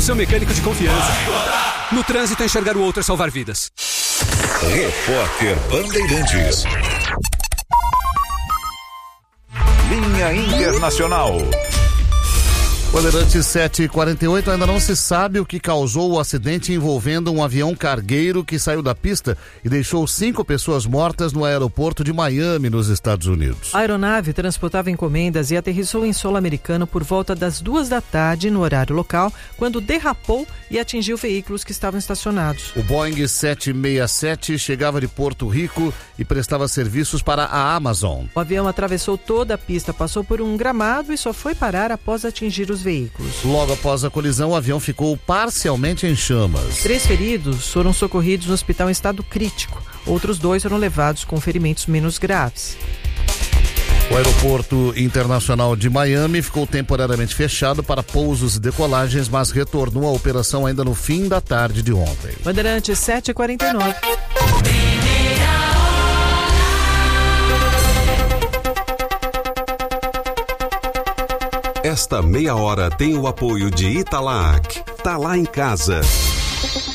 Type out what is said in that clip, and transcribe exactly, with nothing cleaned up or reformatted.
seu mecânico de confiança. No trânsito, enxergar o outro é salvar vidas. Repórter Bandeirantes. Linha Internacional. Bandeirantes sete e quarenta e oito, ainda não se sabe o que causou o acidente envolvendo um avião cargueiro que saiu da pista e deixou cinco pessoas mortas no aeroporto de Miami, nos Estados Unidos. A aeronave transportava encomendas e aterrissou em solo americano por volta das duas da tarde, no horário local, quando derrapou e atingiu veículos que estavam estacionados. O Boeing sete seis sete chegava de Porto Rico e prestava serviços para a Amazon. O avião atravessou toda a pista, passou por um gramado e só foi parar após atingir os veículos. Logo após a colisão, o avião ficou parcialmente em chamas. Três feridos foram socorridos no hospital em estado crítico. Outros dois foram levados com ferimentos menos graves. O aeroporto internacional de Miami ficou temporariamente fechado para pousos e decolagens, mas retornou à operação ainda no fim da tarde de ontem. Bandeirantes sete e quarenta e nove. Esta meia hora tem o apoio de Italac. Tá lá em casa.